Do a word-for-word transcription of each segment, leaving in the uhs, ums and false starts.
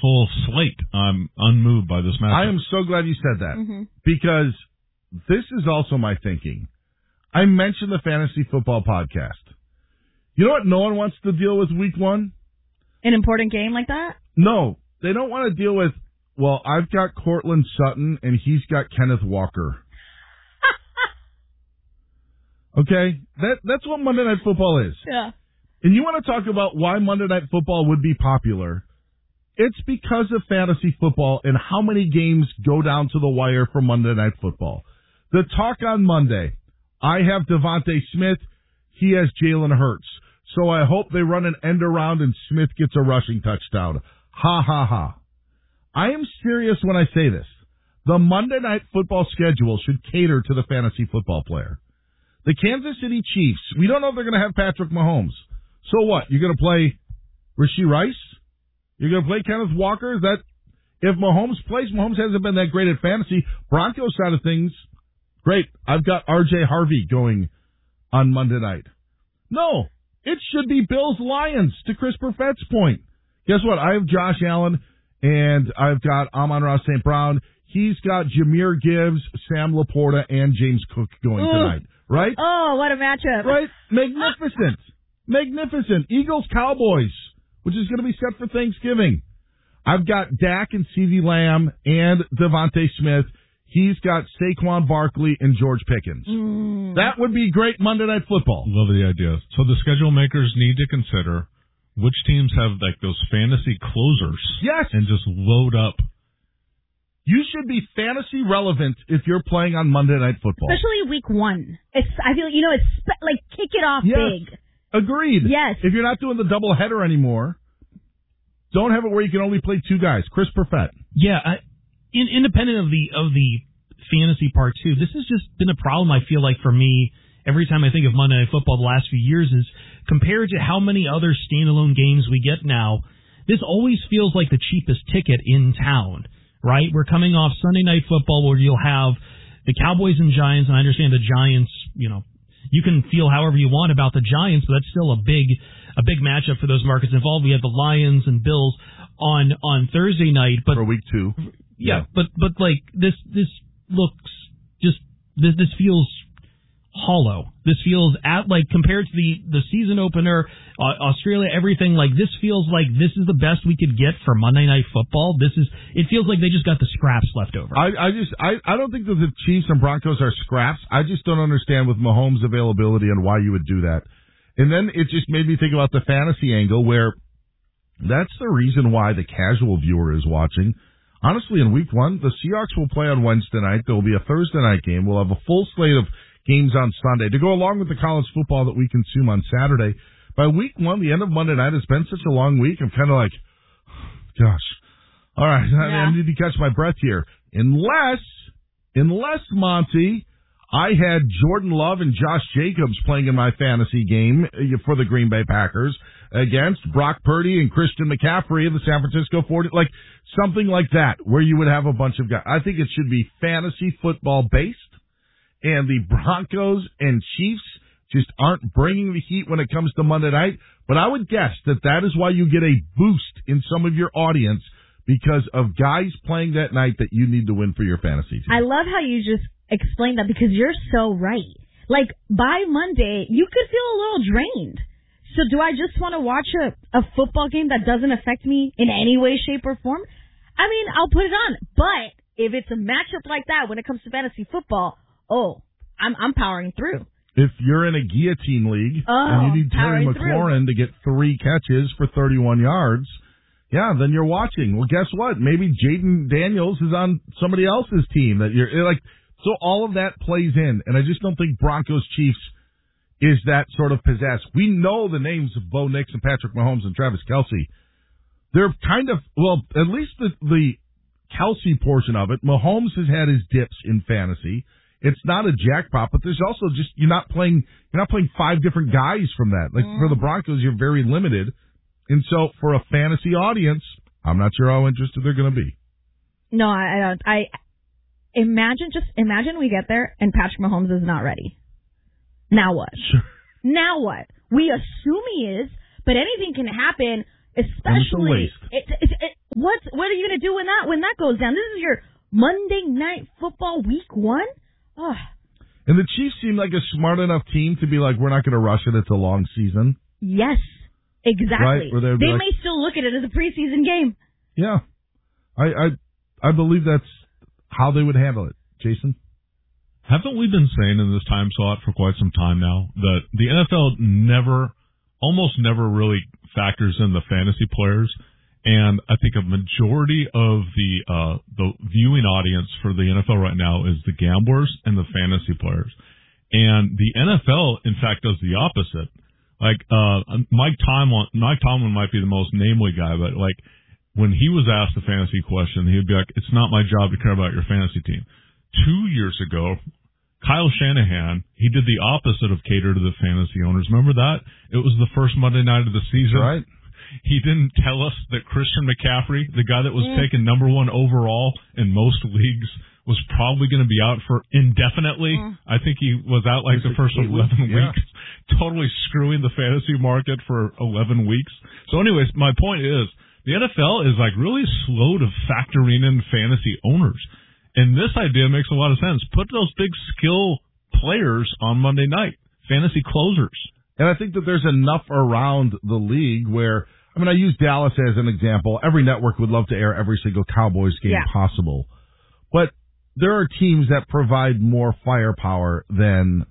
full slate. I'm unmoved by this matchup. I am so glad you said that mm-hmm. because this is also my thinking. I mentioned the Fantasy Football Podcast. You know what no one wants to deal with week one? An important game like that? No, they don't want to deal with, well, I've got Cortland Sutton and he's got Kenneth Walker. Okay? That That's what Monday Night Football is. Yeah. And you want to talk about why Monday Night Football would be popular? It's because of fantasy football and how many games go down to the wire for Monday Night Football. The talk on Monday, I have Devontae Smith, he has Jalen Hurts. So I hope they run an end around and Smith gets a rushing touchdown. Ha, ha, ha. I am serious when I say this. The Monday Night Football schedule should cater to the fantasy football player. The Kansas City Chiefs, we don't know if they're going to have Patrick Mahomes. So what? You're going to play Rashee Rice? You're going to play Kenneth Walker? Is that, if Mahomes plays, Mahomes hasn't been that great at fantasy. Broncos side of things, great. I've got R J Harvey going on Monday night. No, it should be Bills Lions, to Chris Perfett's point. Guess what? I have Josh Allen and I've got Amon-Ra Saint Brown. He's got Jahmyr Gibbs, Sam Laporta, and James Cook going Ooh. tonight. Right? Oh, what a matchup. Right? Magnificent. Magnificent. Eagles Cowboys, which is going to be set for Thanksgiving. I've got Dak and CeeDee Lamb and Devontae Smith. He's got Saquon Barkley and George Pickens. Mm. That would be great Monday Night Football. Love the idea. So the schedule makers need to consider which teams have like those fantasy closers. Yes. And just load up. You should be fantasy relevant if you're playing on Monday Night Football. Especially week one. It's, I feel, you know, it's spe- like kick it off yes. big. Agreed. Yes. If you're not doing the double header anymore, don't have it where you can only play two guys. Chris Perfett. Yeah, I, in, independent of the of the fantasy part too, this has just been a problem I feel like for me every time I think of Monday Night Football the last few years is compared to how many other standalone games we get now, this always feels like the cheapest ticket in town, right? We're coming off Sunday Night Football where you'll have the Cowboys and Giants, and I understand the Giants, you know, you can feel however you want about the Giants, but that's still a big a big matchup for those markets involved. We have the Lions and Bills on on Thursday night, but for week two. Yeah, yeah. but but like this this looks just this this feels hollow. This feels at like compared to the the season opener, uh, Australia, everything like this feels like this is the best we could get for Monday Night Football. This is it feels like they just got the scraps left over. I, I just I, I don't think that the Chiefs and Broncos are scraps. I just don't understand with Mahomes' availability and why you would do that. And then it just made me think about the fantasy angle where that's the reason why the casual viewer is watching. Honestly, in week one, the Seahawks will play on Wednesday night. There will be a Thursday night game. We'll have a full slate of games on Sunday to go along with the college football that we consume on Saturday. By week one, the end of Monday night, it's been such a long week. I'm kind of like, gosh, all right, yeah. I need to catch my breath here. Unless, unless, Monty, I had Jordan Love and Josh Jacobs playing in my fantasy game for the Green Bay Packers against Brock Purdy and Christian McCaffrey of the San Francisco forty, like something like that, where you would have a bunch of guys. I think it should be fantasy football based, and the Broncos and Chiefs just aren't bringing the heat when it comes to Monday night. But I would guess that that is why you get a boost in some of your audience because of guys playing that night that you need to win for your fantasy team. I love how you just explained that because you're so right. Like, by Monday, you could feel a little drained. So do I just want to watch a, a football game that doesn't affect me in any way, shape, or form? I mean, I'll put it on. But if it's a matchup like that when it comes to fantasy football, oh, I'm I'm powering through. If you're in a guillotine league oh, and you need Terry McLaurin through. to get three catches for thirty-one yards, yeah, then you're watching. Well, guess what? Maybe Jaden Daniels is on somebody else's team that you're like. So all of that plays in, and I just don't think Broncos Chiefs is that sort of possessed. We know the names of Bo Nix and Patrick Mahomes and Travis Kelce. They're kind of, well, at least the, the Kelce portion of it. Mahomes has had his dips in fantasy. It's not a jackpot, but there's also just you're not playing you're not playing five different guys from that. Like mm. for the Broncos, you're very limited, and so for a fantasy audience, I'm not sure how interested they're going to be. No, I don't. I imagine just imagine we get there and Patrick Mahomes is not ready. Now what? Sure. Now what? We assume he is, but anything can happen. Especially, it's a waste. It, it, it, what what are you going to do when that when that goes down? This is your Monday Night Football Week One. Oh. And the Chiefs seem like a smart enough team to be like, we're not going to rush it. It's a long season. Yes, exactly. Right? They like, may still look at it as a preseason game. Yeah, I, I I believe that's how they would handle it. Jason? Haven't we been saying in this time slot for quite some time now that the N F L never, almost never really factors in the fantasy players? And I think a majority of the uh, the viewing audience for the N F L right now is the gamblers and the fantasy players. And the N F L, in fact, does the opposite. Like uh, Mike Tomlin, Mike Tomlin might be the most namely guy, but like when he was asked a fantasy question, he'd be like, "It's not my job to care about your fantasy team." Two years ago, Kyle Shanahan, he did the opposite of cater to the fantasy owners. Remember that? It was the first Monday night of the season. Right. He didn't tell us that Christian McCaffrey, the guy that was mm. taken number one overall in most leagues, was probably going to be out for indefinitely. Mm. I think he was out like the first eleven yeah. weeks, totally screwing the fantasy market for eleven weeks. So anyways, my point is, the N F L is like really slow to factoring in fantasy owners. And this idea makes a lot of sense. Put those big skill players on Monday night, fantasy closers. And I think that there's enough around the league where, I mean, I use Dallas as an example. Every network would love to air every single Cowboys game yeah. possible. But there are teams that provide more firepower than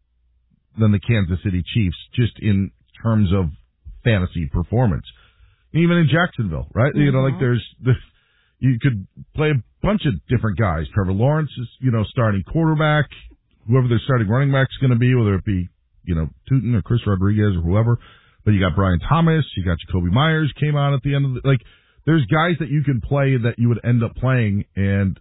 than the Kansas City Chiefs, just in terms of fantasy performance. Even in Jacksonville, right? Mm-hmm. You know, like there's the, you could play a bunch of different guys. Trevor Lawrence is, you know, starting quarterback. Whoever their starting running back's going to be, whether it be, you know, Tootin or Chris Rodriguez or whoever. But you got Brian Thomas, you got Jacoby Myers came out at the end of the, like, there's guys that you can play that you would end up playing, and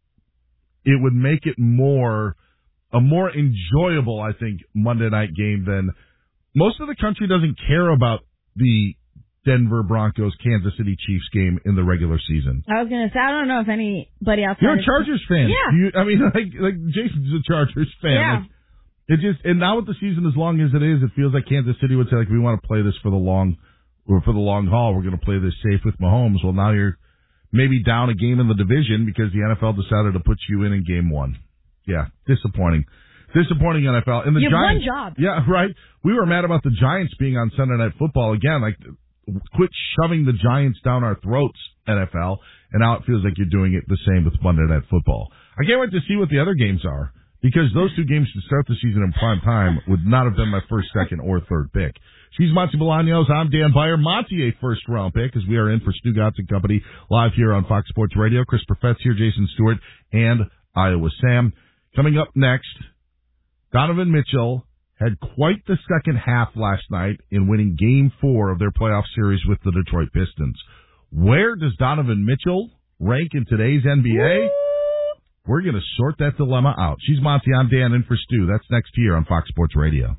it would make it more, a more enjoyable, I think, Monday night game than most of the country doesn't care about the Denver Broncos, Kansas City Chiefs game in the regular season. I was going to say, I don't know if anybody outside. You're a Chargers fan. Yeah. You, I mean, like, like Jason's a Chargers fan. Yeah. Like, it just, and now with the season as long as it is, it feels like Kansas City would say, like, we want to play this for the long, or for the long haul. We're going to play this safe with Mahomes. Well, now you're maybe down a game in the division because the N F L decided to put you in in game one. Yeah, disappointing. Disappointing N F L. And the you have Giants, one job. Yeah, right. We were mad about the Giants being on Sunday Night Football again. Like, quit shoving the Giants down our throats, N F L. And now it feels like you're doing it the same with Monday Night Football. I can't wait to see what the other games are, because those two games to start the season in prime time would not have been my first, second, or third pick. She's Monty Bolaños. I'm Dan Beyer. Monty, a first-round pick, as we are in for Stugotz and Company live here on Fox Sports Radio. Chris Perfetz here, Jason Stewart, and Iowa Sam. Coming up next, Donovan Mitchell had quite the second half last night in winning Game four of their playoff series with the Detroit Pistons. Where does Donovan Mitchell rank in today's N B A? We're going to sort that dilemma out. She's Monty. I'm Dan in for Stu. That's next here on Fox Sports Radio.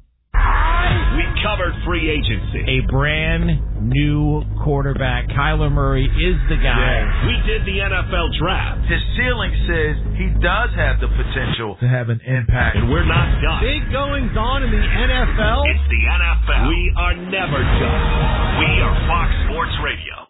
We covered free agency. A brand new quarterback. Kyler Murray is the guy. Yeah. We did the N F L draft. His ceiling says he does have the potential to have an impact. And we're not done. Big goings on in the N F L. It's the N F L. We are never done. We are Fox Sports Radio.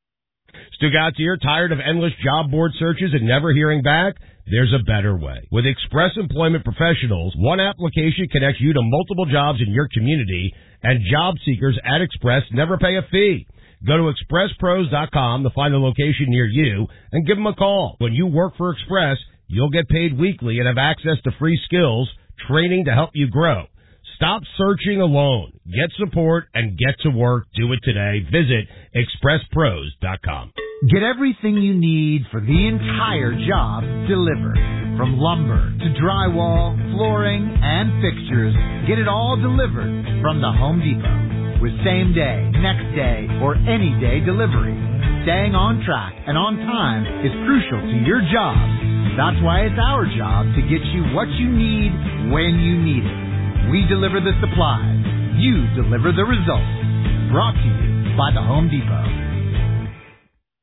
Stugotz here, tired of endless job board searches and never hearing back? There's a better way. With Express Employment Professionals, one application connects you to multiple jobs in your community, and job seekers at Express never pay a fee. Go to express pros dot com to find a location near you and give them a call. When you work for Express, you'll get paid weekly and have access to free skills, training to help you grow. Stop searching alone. Get support and get to work. Do it today. Visit express pros dot com. Get everything you need for the entire job delivered. From lumber to drywall, flooring, and fixtures, get it all delivered from the Home Depot. With same day, next day, or any day delivery, staying on track and on time is crucial to your job. That's why it's our job to get you what you need when you need it. We deliver the supplies. You deliver the results. Brought to you by the Home Depot.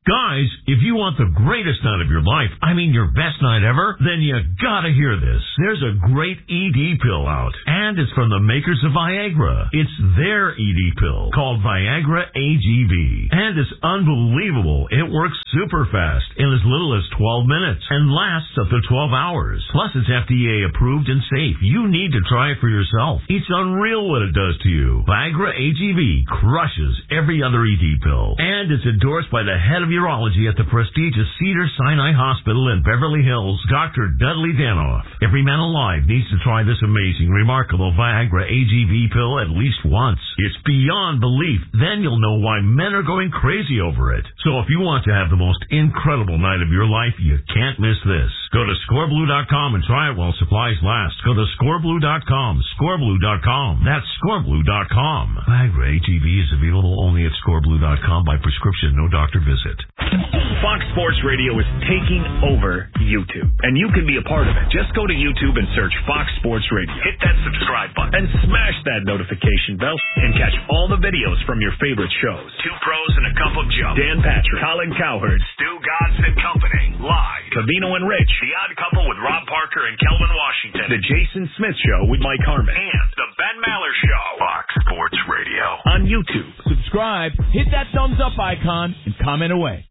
Guys, if you want the greatest night of your life, I mean your best night ever, then you gotta hear this. There's a great E D pill out, and it's from the makers of Viagra. It's their E D pill called Viagra A G V, and it's unbelievable. It works super fast in as little as twelve minutes and lasts up to twelve hours. Plus, it's F D A approved and safe. You need to try it for yourself. It's unreal what it does to you. Viagra A G V crushes every other E D pill, and it's endorsed by the head of urology at the prestigious Cedars-Sinai Hospital in Beverly Hills, Doctor Dudley Danoff. Every man alive needs to try this amazing, remarkable Viagra A G V pill at least once. It's beyond belief. Then you'll know why men are going crazy over it. So if you want to have the most incredible night of your life, you can't miss this. Go to score blue dot com and try it while supplies last. Go to score blue dot com, score blue dot com. That's score blue dot com. Viagra A G V is available only at score blue dot com by prescription, no doctor visit. Fox Sports Radio is taking over YouTube, and you can be a part of it. Just go to YouTube and search Fox Sports Radio. Hit that subscribe button and smash that notification bell and catch all the videos from your favorite shows. Two Pros and a Cup of Joe. Dan Patrick, Colin Cowherd, Stu Godson and Company. Live. Cavino and Rich. The Odd Couple with Rob Parker and Kelvin Washington. The Jason Smith Show with Mike Harmon. And The Ben Maller Show. Fox Sports Radio. On YouTube. Subscribe, hit that thumbs up icon, and comment away.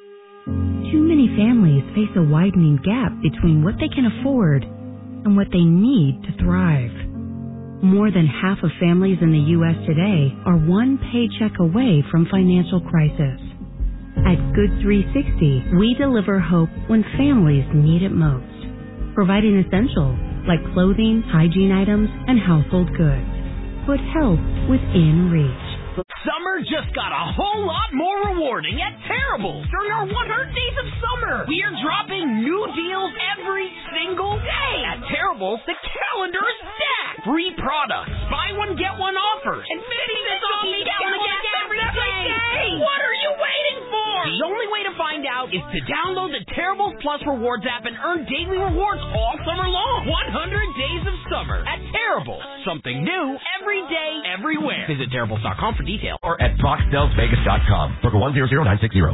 Too many families face a widening gap between what they can afford and what they need to thrive. More than half of families in the U S today are one paycheck away from financial crisis. At Good three sixty, we deliver hope when families need it most, providing essentials like clothing, hygiene items, and household goods. Put health within reach. Summer just got a whole lot more rewarding at Terrible during our one hundred days of summer. We are dropping new deals every single day. At Terrible, the calendar is stacked. Free products, buy one, get one offers, and fifty cents off each gallon of gas every day. What are you waiting for? The only way to find out is to download the Terrible Plus Rewards app and earn daily rewards all summer long. one hundred days of summer at Terrible. Something new every day, everywhere. Visit terribles dot com for details. Or at fox dells vegas dot com. Broker one zero zero nine six zero.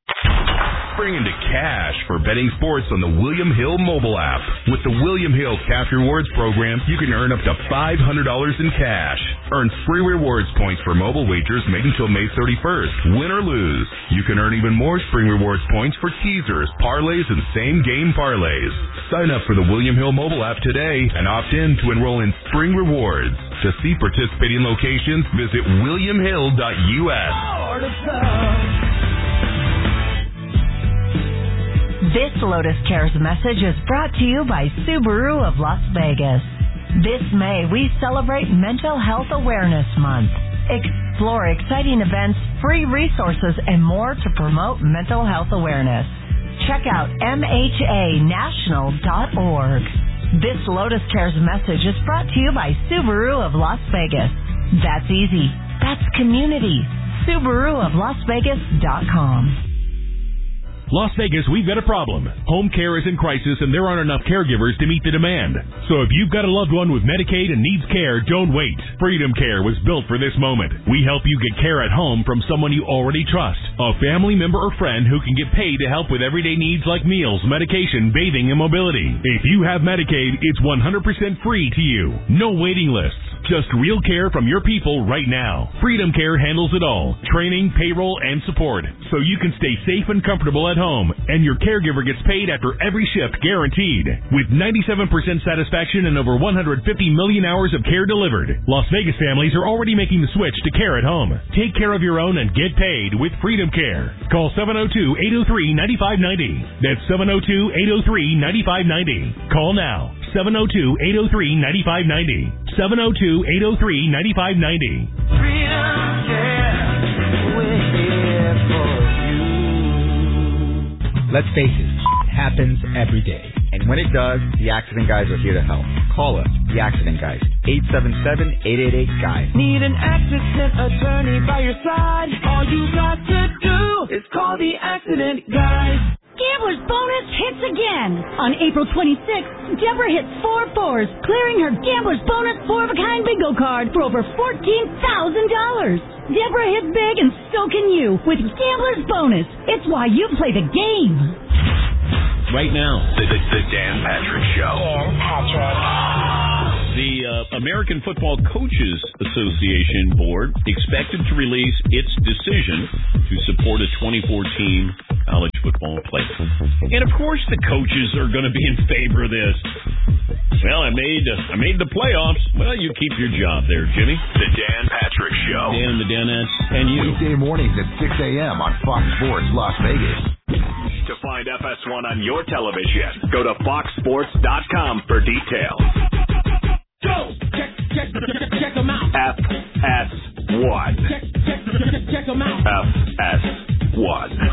Spring into cash for betting sports on the William Hill mobile app. With the William Hill Cash Rewards program, you can earn up to five hundred dollars in cash. Earn free rewards points for mobile wagers made until May thirty-first. Win or lose, you can earn even more spring rewards points for teasers, parlays, and same-game parlays. Sign up for the William Hill mobile app today and opt in to enroll in Spring Rewards. To see participating locations, visit william hill dot u s. This Lotus Cares message is brought to you by Subaru of Las Vegas. This May, we celebrate Mental Health Awareness Month. Explore exciting events, free resources, and more to promote mental health awareness. Check out m h a national dot org. This Lotus Cares message is brought to you by Subaru of Las Vegas. That's easy. That's community. Subaru of Las Vegas dot com. Las Vegas, we've got a problem. Home care is in crisis and there aren't enough caregivers to meet the demand. So if you've got a loved one with Medicaid and needs care, don't wait. Freedom Care was built for this moment. We help you get care at home from someone you already trust. A family member or friend who can get paid to help with everyday needs like meals, medication, bathing, and mobility. If you have Medicaid, it's one hundred percent free to you. No waiting lists. Just real care from your people right now. Freedom Care handles it all. Training, payroll, and support. So you can stay safe and comfortable at home. And your caregiver gets paid after every shift guaranteed. With ninety-seven percent satisfaction and over one hundred fifty million hours of care delivered. Las Vegas families are already making the switch to care at home. Take care of your own and get paid with Freedom Care. Call seven oh two, eight oh three, nine five nine oh. That's seven oh two, eight oh three, nine five nine oh. Call now. seven oh two, eight oh three, nine five nine oh. seven oh two, eight oh three, nine five nine oh. Freedom Care, we're here for you. Let's face it, it happens every day. And when it does, the Accident Guys are here to help. Call us, the Accident Guys, eight seven seven, eight eight eight, G U Y. Need an accident attorney by your side? All you got to do is call the Accident Guys. Gambler's Bonus hits again. On April twenty-sixth, Deborah hit four fours, clearing her Gambler's Bonus four-of-a-kind bingo card for over fourteen thousand dollars. Deborah hits big and so can you with Gambler's Bonus. It's why you play the game. Right now. The, the, the Dan Patrick Show. Dan Patrick. The uh, American Football Coaches Association Board expected to release its decision to support a twenty fourteen college football playoff. And of course the coaches are going to be in favor of this. Well, I made uh, I made the playoffs. Well, you keep your job there, Jimmy. The Dan Patrick Show. Dan and the Danettes and you. Weekday mornings at six a.m. on Fox Sports Las Vegas. To find F S one on your television, go to fox sports dot com for details. Go! Check, check, check, check them out. F S one. Check, check, check, check them out. F S one.